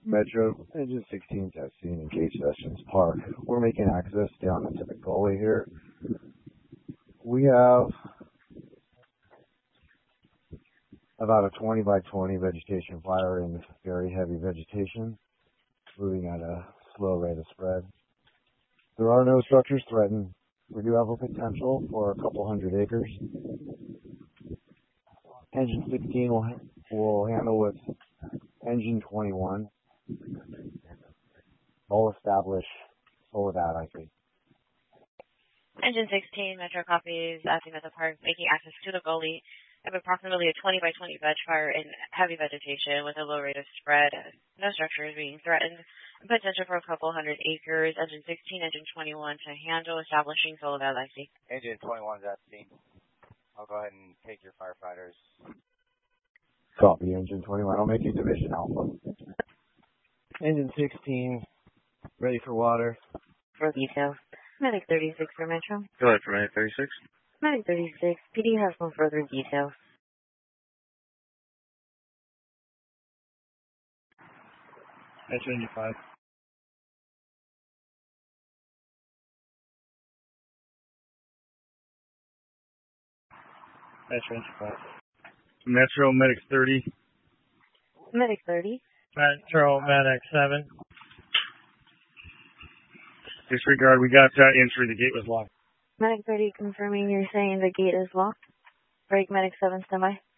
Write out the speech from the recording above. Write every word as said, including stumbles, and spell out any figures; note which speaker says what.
Speaker 1: Metro, Engine sixteen testing in Gate Sessions Park. We're making access down into the gully here. We have about a twenty by twenty vegetation fire in very heavy vegetation, moving at a slow rate of spread. There are no structures threatened. We do have a potential for a couple hundred acres. Engine sixteen will, will handle with Engine twenty-one. All establish Soledad, I think.
Speaker 2: Engine sixteen, Metro copies, acting at the park, making access to the gully. Have approximately a twenty by twenty veg fire in heavy vegetation with a low rate of spread. No structures being threatened. Potential for a couple hundred acres. Engine sixteen, Engine twenty-one to handle, establishing Soledad, I see.
Speaker 3: Engine twenty-one is at scene. I'll go ahead and take your firefighters.
Speaker 1: Copy, Engine twenty-one. I'll make you Division Alpha.
Speaker 4: Engine sixteen, ready for water.
Speaker 2: For details. Medic thirty-six for Metro.
Speaker 5: Go ahead for Medic thirty-six.
Speaker 2: Medic thirty-six, P D has some further details.
Speaker 4: Metro Engine five. Metro Engine five.
Speaker 5: Metro Medic thirty.
Speaker 2: Medic thirty.
Speaker 6: Metro Medic seven.
Speaker 5: Disregard, we got uh, entry, the gate was locked.
Speaker 2: Medic thirty confirming you're saying the gate is locked. Break Medic seven, standby.